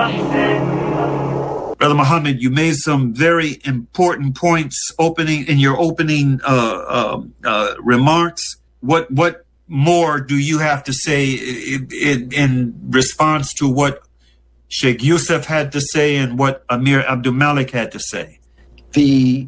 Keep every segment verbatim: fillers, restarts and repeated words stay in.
Brother Muhammad, you made some very important points opening in your opening uh, uh, uh, remarks. What what more do you have to say in, in, in response to what Sheikh Yusuf had to say and what Amir Abdul Malik had to say? The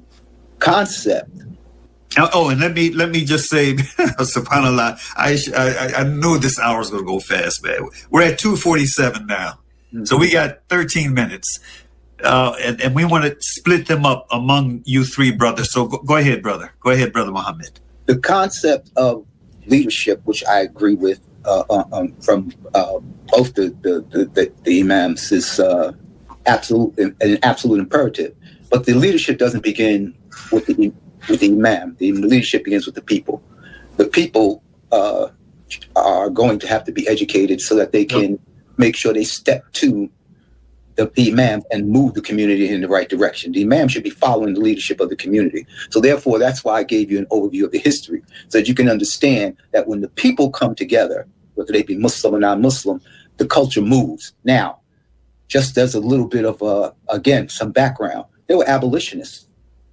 concept. Oh, oh and let me let me just say, subhanAllah, I, I I knew this hour was going to go fast, man. We're at two forty-seven now. Mm-hmm. So we got thirteen minutes. Uh, and, and we want to split them up among you three brothers. So go, go ahead, brother. Go ahead, Brother Muhammad. The concept of leadership, which I agree with uh, um, from uh, both the, the, the, the imams, is uh, absolute, an absolute imperative. But the leadership doesn't begin with the, with the imam. The leadership begins with the people. The people uh, are going to have to be educated so that they can yep. make sure they step to the, the imam and move the community in the right direction. The imam should be following the leadership of the community. So therefore, that's why I gave you an overview of the history, so that you can understand that when the people come together, whether they be Muslim or non-Muslim, the culture moves. Now, just as a little bit of, uh, again, some background, there were abolitionists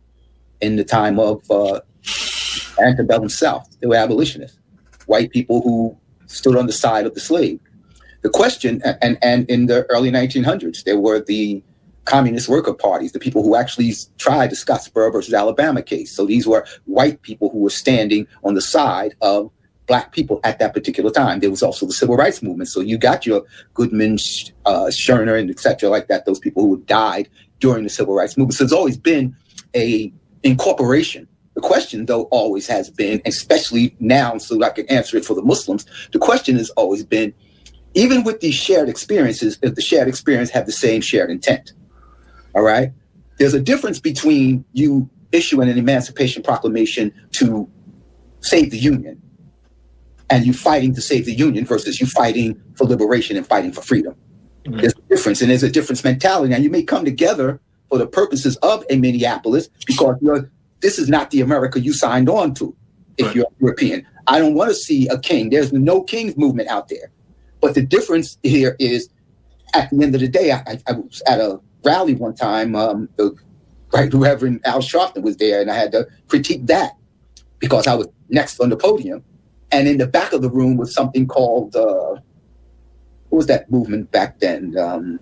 in the time of uh, antebellum South. There were abolitionists, white people who stood on the side of the slave. The question, and, and in the early nineteen hundreds, there were the communist worker parties, the people who actually tried the Scottsboro versus Alabama case. So these were white people who were standing on the side of black people at that particular time. There was also the civil rights movement. So you got your Goodman, uh, Scherner, and et cetera like that, those people who died during the civil rights movement. So there's always been a incorporation. The question, though, always has been, especially now, so I can answer it for the Muslims, the question has always been, even with these shared experiences, if the shared experience have the same shared intent, all right? There's a difference between you issuing an Emancipation Proclamation to save the Union and you fighting to save the Union versus you fighting for liberation and fighting for freedom. Mm-hmm. There's a difference, and there's a difference mentality. Now, you may come together for the purposes of a Minneapolis because you're, this is not the America you signed on to if right. you're European. I don't want to see a king. There's no king's movement out there. But the difference here is, at the end of the day, I, I was at a rally one time, um, the right Reverend Al Sharpton was there, and I had to critique that because I was next on the podium. And in the back of the room was something called, uh, what was that movement back then? Um,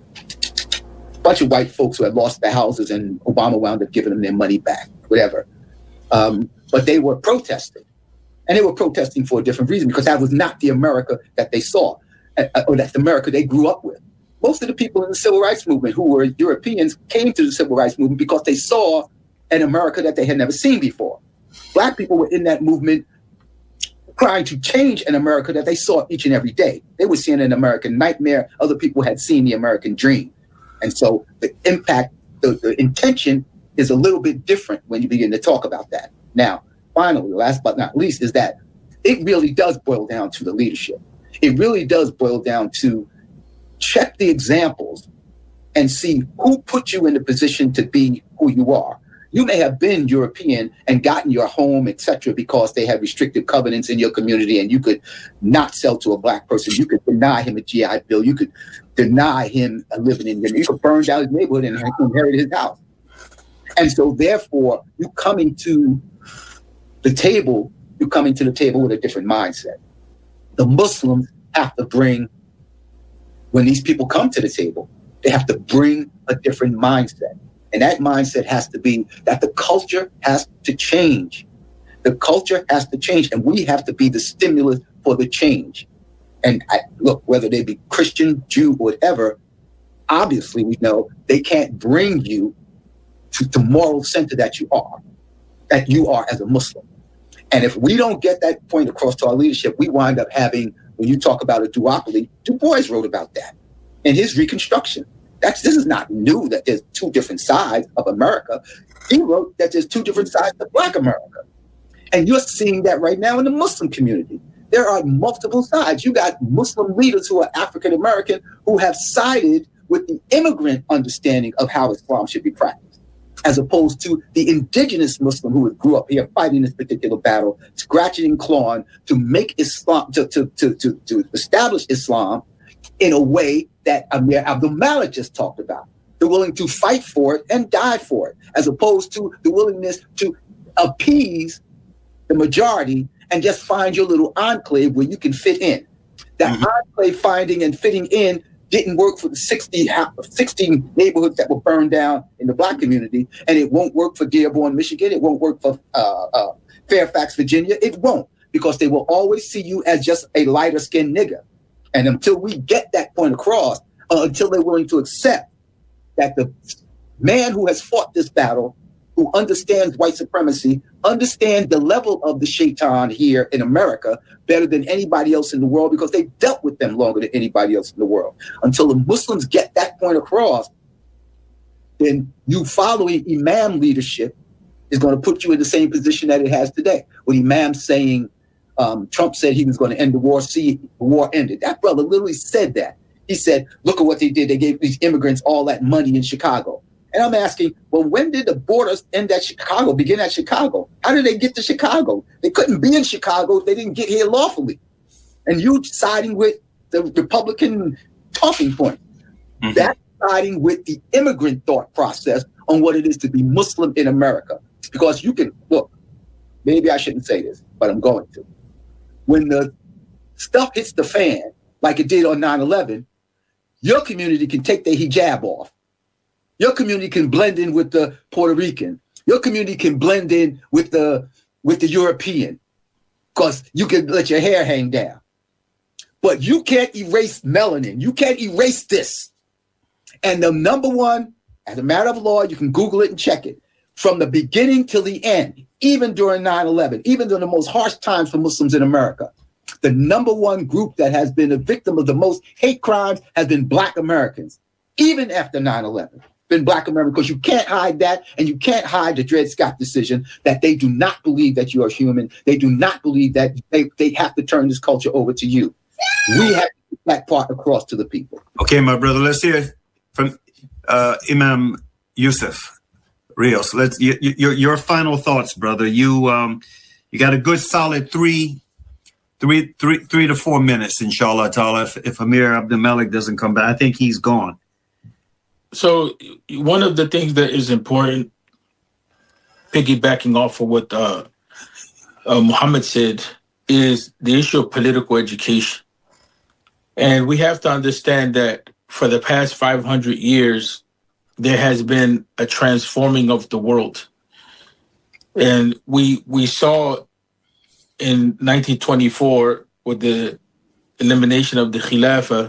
a bunch of white folks who had lost their houses, and Obama wound up giving them their money back, whatever. Um, but they were protesting. And they were protesting for a different reason, because that was not the America that they saw. Or that's the America they grew up with. Most of the people in the civil rights movement who were Europeans came to the civil rights movement because they saw an America that they had never seen before. Black people were in that movement trying to change an America that they saw each and every day. They were seeing an American nightmare. Other people had seen the American dream. And so the impact, the, the intention is a little bit different when you begin to talk about that. Now, finally, last but not least, is that it really does boil down to the leadership. It really does boil down to check the examples and see who put you in the position to be who you are. You may have been European and gotten your home, et cetera, because they had restrictive covenants in your community and you could not sell to a black person. You could deny him a G I Bill. You could deny him a living in your, you could burn down his neighborhood and inherit his house. And so therefore, you coming to the table, you're coming to the table with a different mindset. The Muslims have to bring, when these people come to the table, they have to bring a different mindset. And that mindset has to be that the culture has to change. The culture has to change, and we have to be the stimulus for the change. And I, look, whether they be Christian, Jew, whatever, obviously we know they can't bring you to the moral center that you are, that you are as a Muslim. And if we don't get that point across to our leadership, we wind up having, when you talk about a duopoly, Du Bois wrote about that in his Reconstruction. That's, this is not new that there's two different sides of America. He wrote that there's two different sides of Black America. And you're seeing that right now in the Muslim community. There are multiple sides. You got Muslim leaders who are African American who have sided with the immigrant understanding of how Islam should be practiced, as opposed to the indigenous Muslim who grew up here fighting this particular battle, scratching and clawing to make Islam, to, to, to, to, to establish Islam in a way that Amir Abdul Malik just talked about. They're willing to fight for it and die for it, as opposed to the willingness to appease the majority and just find your little enclave where you can fit in. That mm-hmm. enclave finding and fitting in didn't work for the sixty, sixty neighborhoods that were burned down in the black community, and it won't work for Dearborn, Michigan. It won't work for uh, uh, Fairfax, Virginia. It won't, because they will always see you as just a lighter-skinned nigger. And until we get that point across, uh, until they're willing to accept that the man who has fought this battle, who understands white supremacy, understands the level of the shaitan here in America better than anybody else in the world, because they've dealt with them longer than anybody else in the world. Until the Muslims get that point across, then you following Imam leadership is going to put you in the same position that it has today. When Imam saying, um, Trump said he was going to end the war, see, the war ended. That brother literally said that. He said, look at what they did. They gave these immigrants all that money in Chicago. And I'm asking, well, when did the borders end at Chicago, begin at Chicago? How did they get to Chicago? They couldn't be in Chicago if they didn't get here lawfully. And you siding with the Republican talking point. Mm-hmm. That's siding with the immigrant thought process on what it is to be Muslim in America. Because you can, look, maybe I shouldn't say this, but I'm going to. When the stuff hits the fan, like it did on nine eleven, your community can take their hijab off. Your community can blend in with the Puerto Rican. Your community can blend in with the with the European, because you can let your hair hang down. But you can't erase melanin. You can't erase this. And the number one, as a matter of law, you can Google it and check it, from the beginning till the end, even during nine eleven, even during the most harsh times for Muslims in America, the number one group that has been a victim of the most hate crimes has been Black Americans, even after nine eleven. Been Black Americans, because you can't hide that, and you can't hide the Dred Scott decision that they do not believe that you are human. They do not believe that they, they have to turn this culture over to you. We have to get that part across to the people. Okay, my brother, let's hear from uh, Imam Yusuf Rios. Let's you, your your final thoughts, brother. You um you got a good solid three. Three, three, three to four minutes, inshallah ta'ala, if, if Amir Abdul Malik doesn't come back. I think he's gone. So one of the things that is important, piggybacking off of what uh, uh, Muhammad said, is the issue of political education. And we have to understand that for the past five hundred years, there has been a transforming of the world. And we we saw in nineteen twenty-four, with the elimination of the Khilafah,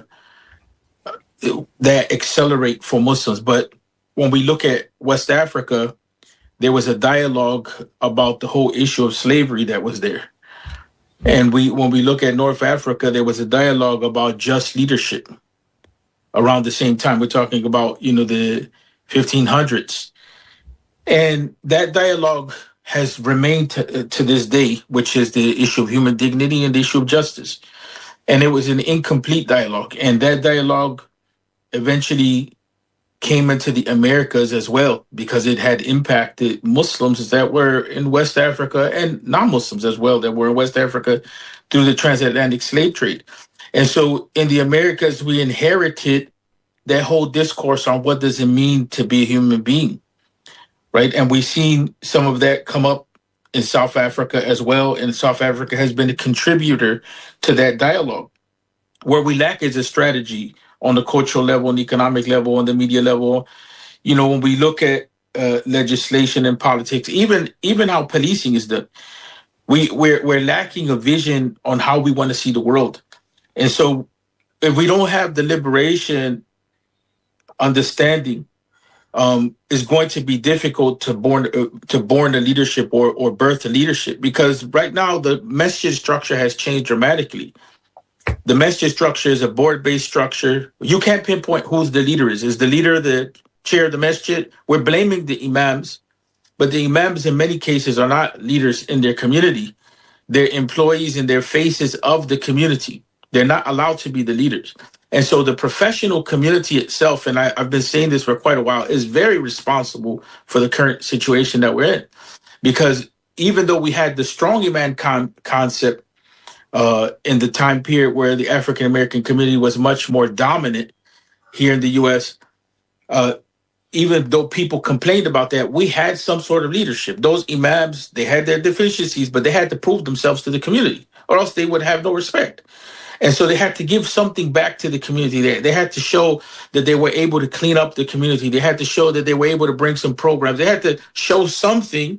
that accelerate for Muslims. But when we look at West Africa, there was a dialogue about the whole issue of slavery that was there. And we, when we look at North Africa, there was a dialogue about just leadership around the same time. We're talking about, you know, the fifteen hundreds. And that dialogue has remained to, to this day, which is the issue of human dignity and the issue of justice. And it was an incomplete dialogue. And that dialogue eventually came into the Americas as well, because it had impacted Muslims that were in West Africa and non-Muslims as well that were in West Africa through the transatlantic slave trade. And so in the Americas, we inherited that whole discourse on what does it mean to be a human being, right? And we've seen some of that come up in South Africa as well. And South Africa has been a contributor to that dialogue. Where we lack is a strategy on the cultural level, on the economic level, on the media level. You know, when we look at uh, legislation and politics, even even how policing is done, we, we're, we're lacking a vision on how we want to see the world. And so if we don't have the liberation understanding, um, it's going to be difficult to born uh, to born a leadership or, or birth a leadership, because right now the masjid structure has changed dramatically. The masjid structure is a board-based structure. You can't pinpoint who's the leader is. Is the leader the chair of the masjid? We're blaming the imams, but the imams in many cases are not leaders in their community. They're employees and they're faces of the community. They're not allowed to be the leaders. And so the professional community itself, and I, I've been saying this for quite a while, is very responsible for the current situation that we're in. Because even though we had the strong imam con- concept uh, in the time period where the African American community was much more dominant here in the U S. Uh, even though people complained about that, we had some sort of leadership. Those imams, they had their deficiencies, but they had to prove themselves to the community, or else they would have no respect. And so they had to give something back to the community. They, they had to show that they were able to clean up the community. They had to show that they were able to bring some programs. They had to show something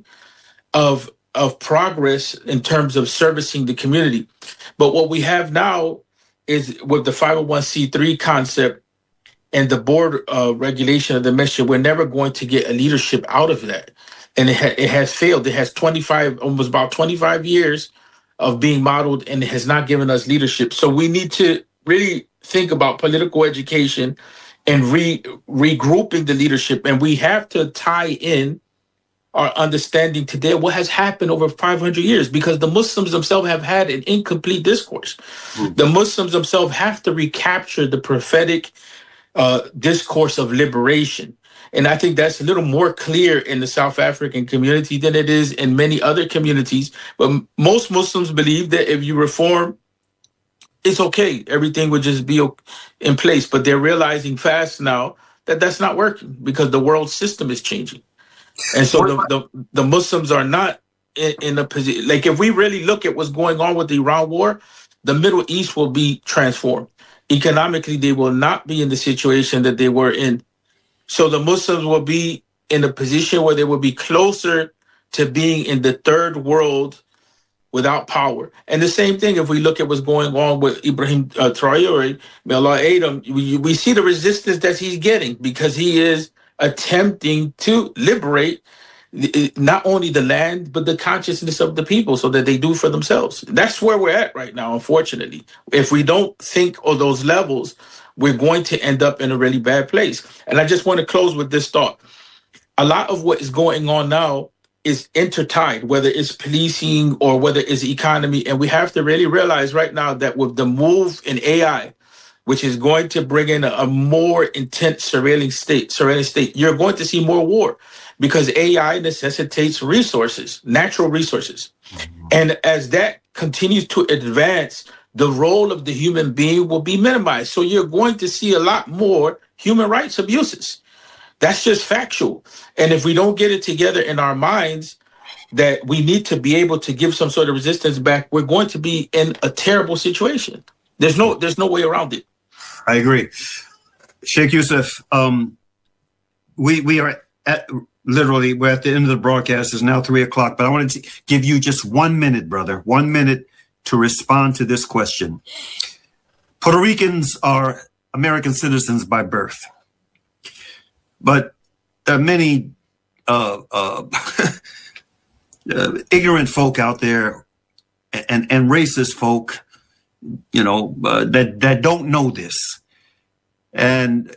of, of progress in terms of servicing the community. But what we have now is with the five oh one c three concept and the board uh, regulation of the mission, we're never going to get a leadership out of that. And it, ha- it has failed. It has twenty-five, almost about twenty-five years of being modeled, and it has not given us leadership. So we need to really think about political education and re- regrouping the leadership. And we have to tie in our understanding today what has happened over five hundred years, because the Muslims themselves have had an incomplete discourse. Mm-hmm. The Muslims themselves have to recapture the prophetic uh, discourse of liberation. And I think that's a little more clear in the South African community than it is in many other communities. But m- most Muslims believe that if you reform, it's okay. Everything would just be in place. But they're realizing fast now that that's not working, because the world system is changing. And so the, the, the Muslims are not in, in a position. Like, if we really look at what's going on with the Iran war, the Middle East will be transformed. Economically, they will not be in the situation that they were in. So the Muslims will be in a position where they will be closer to being in the third world without power. And the same thing, if we look at what's going on with Ibrahim uh, Traore, may Allah aid him, we, we see the resistance that he's getting, because he is attempting to liberate not only the land, but the consciousness of the people, so that they do for themselves. That's where we're at right now, unfortunately. If we don't think of those levels, we're going to end up in a really bad place. And I just want to close with this thought. A lot of what is going on now is intertied, whether it's policing or whether it's economy. And we have to really realize right now that with the move in A I, which is going to bring in a, a more intense surveillance state, surveillance state, you're going to see more war, because A I necessitates resources, natural resources. Mm-hmm. And as that continues to advance, the role of the human being will be minimized. So you're going to see a lot more human rights abuses. That's just factual. And if we don't get it together in our minds that we need to be able to give some sort of resistance back, we're going to be in a terrible situation. There's no, there's no way around it. I agree. Sheikh Yusuf, um, we we are at, literally, we're at the end of the broadcast. It's now three o'clock, but I wanted to give you just one minute, brother, one minute to respond to this question. Puerto Ricans are American citizens by birth, but there are many uh, uh, uh, ignorant folk out there and, and racist folk, you know, uh, that, that don't know this. And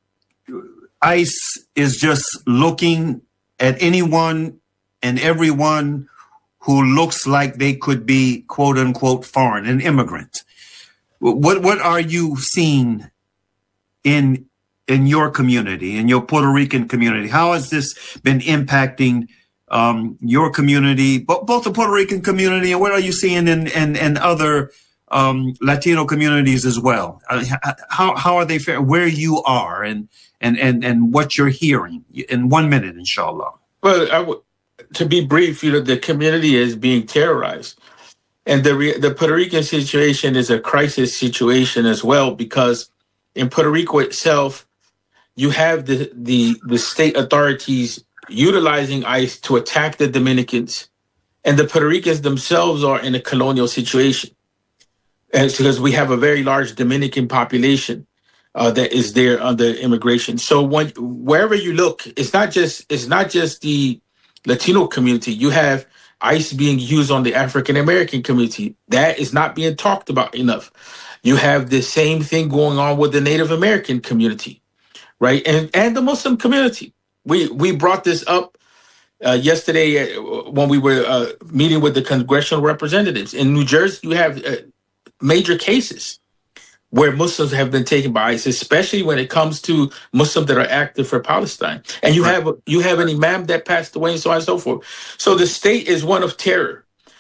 ICE is just looking at anyone and everyone who looks like they could be, quote unquote, foreign, an immigrant. What what are you seeing in in your community, in your Puerto Rican community? How has this been impacting um, your community, both, both the Puerto Rican community, and what are you seeing in in, in other um, Latino communities as well? Uh, how how are they faring? Where you are, and and and and what you're hearing in one minute, inshallah. Well, I would. To be brief, you know, the community is being terrorized, and the re- the Puerto Rican situation is a crisis situation as well, because in Puerto Rico itself, you have the the, the state authorities utilizing ICE to attack the Dominicans, and the Puerto Ricans themselves are in a colonial situation, and it's because we have a very large Dominican population uh, that is there under immigration. So when wherever you look, it's not just it's not just the Latino community. You have ICE being used on the African American community. That is not being talked about enough. You have the same thing going on with the Native American community, right? And and the Muslim community. We we brought this up uh, yesterday when we were uh, meeting with the congressional representatives. In New Jersey, you have uh, major cases where Muslims have been taken by ICE, especially when it comes to Muslims that are active for Palestine. And you right. have a, you have an imam that passed away, and so on and so forth. So the state is one of terror.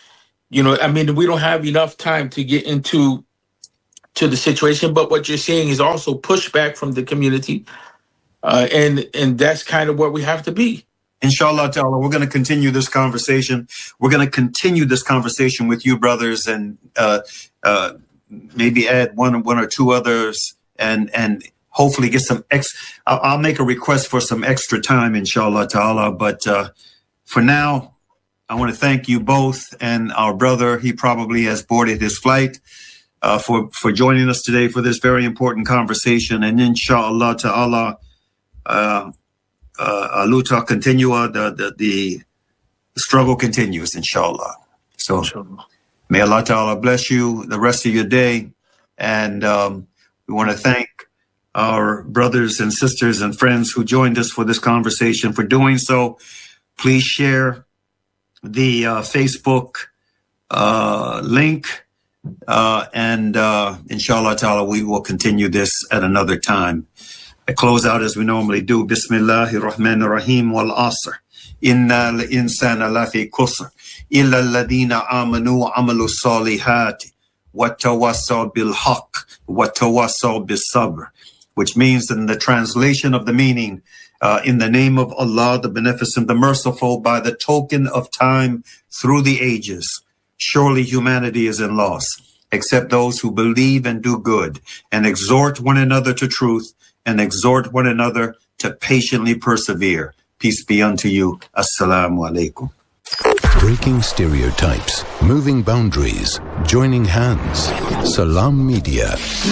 You know, I mean, we don't have enough time to get into to the situation, but what you're seeing is also pushback from the community. Uh, and and that's kind of where we have to be. Inshallah ta'ala, we're going to continue this conversation. We're going to continue this conversation with you, brothers, and uh, uh, maybe add one, one or two others, and and hopefully get some ex. I'll, I'll make a request for some extra time, inshallah ta'ala. But uh, for now, I want to thank you both and our brother. He probably has boarded his flight. Uh, for, for joining us today for this very important conversation. And inshallah ta'ala, uh, uh, aluta continua, the, the, the struggle continues, inshallah. So inshallah. May Allah ta'ala bless you the rest of your day. And um, we want to thank our brothers and sisters and friends who joined us for this conversation. For doing so, please share the uh, Facebook uh, link. Uh, and uh, inshallah ta'ala, we will continue this at another time. I close out as we normally do. Bismillahir Rahmanir Rahim wal asr. Inna al-insana lafi kusr. Illa alladhina amanu wa amalu salihati. Wa tawassaw bil haqq. Wa tawassaw bis sabr. Which means in the translation of the meaning, uh, in the name of Allah, the Beneficent, the Merciful, by the token of time through the ages. Surely humanity is in loss, except those who believe and do good, and exhort one another to truth, and exhort one another to patiently persevere. Peace be unto you. Assalamu alaikum. Breaking stereotypes, moving boundaries, joining hands. Salam Media.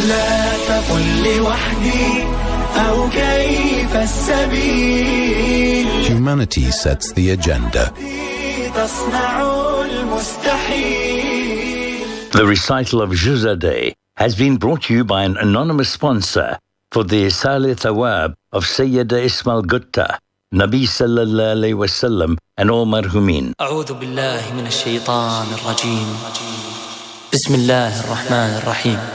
Humanity sets the agenda. The recital of Juzadeh has been brought to you by an anonymous sponsor for the Salih Thawab of Sayyida Ismail Gutta, Nabi Sallallahu Alaihi Wasallam, and all marhumin. أعوذ بالله من الشيطان الرجيم. بسم الله الرحمن الرحيم.